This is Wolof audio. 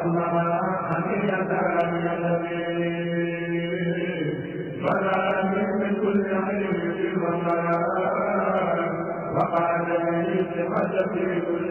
وأجمع حمية فلا من كل علم وقال لي ثقة في كل